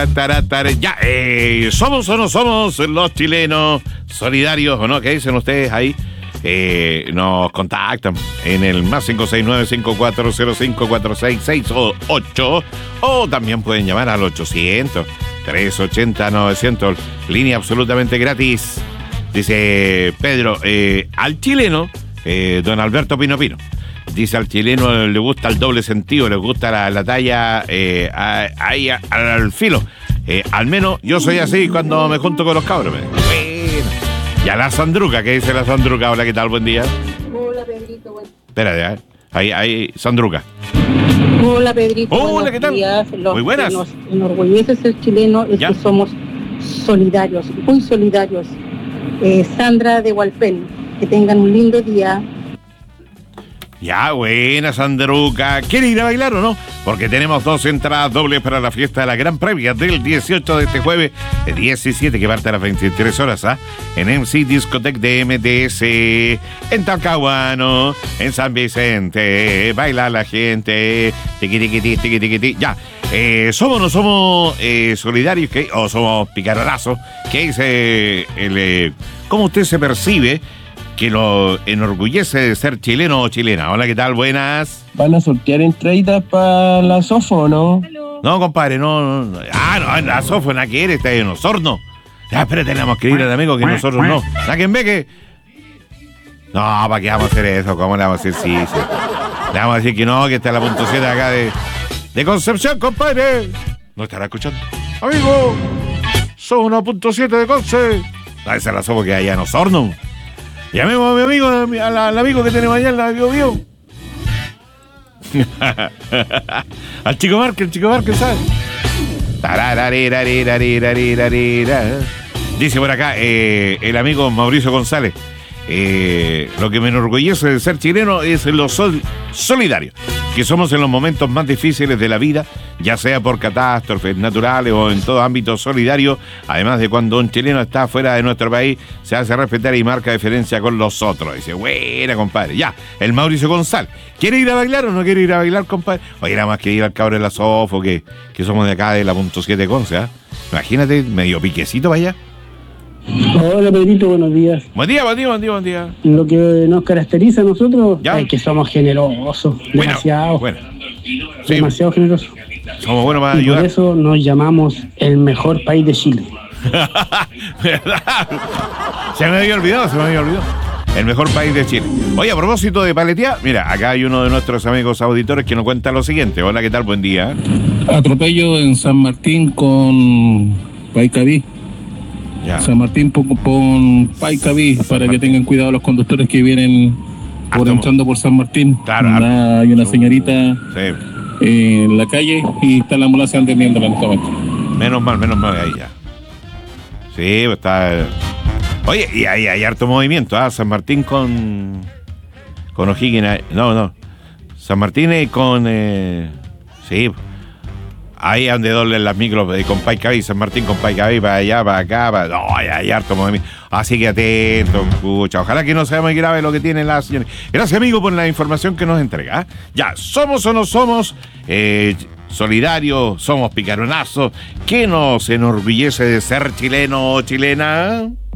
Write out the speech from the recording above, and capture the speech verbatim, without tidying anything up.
Taratare, ya, eh, somos o no somos los chilenos solidarios, ¿o no? ¿Qué dicen ustedes ahí? Eh, nos contactan en el más cinco seis nueve, cinco cuatro cero cinco, cuatro seis seis ocho, o también pueden llamar al ochocientos, trescientos ochenta, novecientos, línea absolutamente gratis. Dice Pedro, eh, al chileno, eh, don Alberto Pino Pino, dice al chileno le gusta el doble sentido, le gusta la, la talla eh, ahí al, al filo. Eh, al menos yo soy así cuando me junto con los cabros. Bueno. Y a la Sandruca, ¿qué dice la Sandruca? Hola, ¿qué tal? Buen día. Hola, Pedrito. Buen... Espérate, ¿eh? ahí, ahí, Sandruca. Hola, Pedrito. Hola, ¿qué tal? Días. Los Muy buenas. que nos enorgullece ser chileno es ¿Ya? que somos solidarios, muy solidarios. Eh, Sandra de Hualpén, que tengan un lindo día. Ya, buena, Sandruca. ¿Quiere ir a bailar o no? Porque tenemos dos entradas dobles para la fiesta de la Gran Previa del dieciocho de este jueves diecisiete, que parte a las veintitrés horas, ¿ah? En M C Discotec de M T S, en Talcahuano, en San Vicente. Baila la gente. Tiqui, tiqui, tiqui, tiqui, tiqui, tiqui. Ya. Eh, ¿Somos o no somos eh, solidarios que, o somos picaronazos? ¿Qué dice el, eh, cómo usted se percibe que lo enorgullece de ser chileno o chilena? Hola, ¿qué tal? Buenas. ¿Van a sortear entraditas para la Sofo, no? No, compadre, no, no. Ah, no, la Sofo, nada que eres, está en Osorno. Ya, pero tenemos que ir al amigo que nosotros no. Saquen ve que. No, ¿para qué vamos a hacer eso? ¿Cómo le vamos a decir sí, sí? Le vamos a decir que no, que está la punto siete acá de, de Concepción, compadre. ¿No estará escuchando? Amigo, somos una punto siete de Conce. No, esa es la Sofo que hay allá en Osorno. Llamemos a mi amigo, al, al amigo que tenemos allá en la Bio Bio. Al chico Márquez, el chico Márquez, ¿sabes? Dice por acá eh, el amigo Mauricio González. Eh, lo que me enorgullece de ser chileno es lo sol, solidario que somos en los momentos más difíciles de la vida, ya sea por catástrofes naturales o en todo ámbito solidario. Además de cuando un chileno está fuera de nuestro país, se hace respetar y marca diferencia con los otros. Dice, buena, compadre. Ya, el Mauricio González. ¿Quiere ir a bailar o no quiere ir a bailar, compadre? Oye, nada más que ir al cabro de la Sofo, que, que somos de acá de la punto siete Conce, ¿eh? Imagínate, medio piquecito para allá. Hola, Pedrito, buenos días. Buen día, buen día, buen día, buen día. Lo que nos caracteriza a nosotros ¿Ya? es que somos generosos, Bueno, demasiado, bueno. Sí, demasiado generosos. somos buenos para Y por ayudar. eso nos llamamos el mejor país de Chile. ¿Verdad? Se me había olvidado, se me había olvidado. El mejor país de Chile. Oye, a propósito de paletear, mira, acá hay uno de nuestros amigos auditores que nos cuenta lo siguiente. Hola, ¿qué tal? Buen día. Atropello en San Martín con Paicaví. Ya. San Martín con, con Paicaví, para que tengan cuidado los conductores que vienen por Harto. entrando por San Martín. Claro, Anda, hay una señorita Sí. en la calle y está la ambulancia atendiéndola en este momento. Menos mal, menos mal, ahí ya. Sí, pues está. Oye, y ahí hay harto movimiento, ¿ah? San Martín con. Con O'Higgins. No, no. San Martín y con. Eh, sí. Ahí donde doblen las micros eh, con Paicaví, San Martín con Paicaví, para allá, para acá, para. No, hay, hay harto movimiento. Así que atento, escucha. Ojalá que no sea muy grave lo que tiene la señora. Gracias, amigo, por la información que nos entrega. ¿eh? Ya, somos o no somos. Eh, solidarios, somos picaronazos. ¿Qué nos enorgullece de ser chileno o chilena?